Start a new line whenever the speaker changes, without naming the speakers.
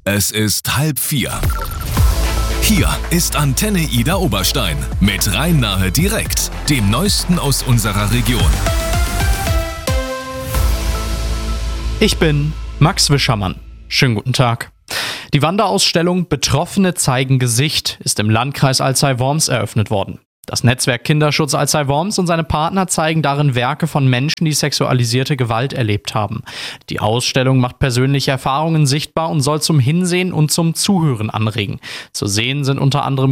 Es ist 3:30. Hier ist Antenne Ida Oberstein mit Rhein-Nahe direkt, dem Neuesten aus unserer Region.
Ich bin Max Wischermann. Schönen guten Tag. Die Wanderausstellung Betroffene zeigen Gesicht ist im Landkreis Alzey-Worms eröffnet worden. Das Netzwerk Kinderschutz Alzey-Worms und seine Partner zeigen darin Werke von Menschen, die sexualisierte Gewalt erlebt haben. Die Ausstellung macht persönliche Erfahrungen sichtbar und soll zum Hinsehen und zum Zuhören anregen. Zu sehen sind unter anderem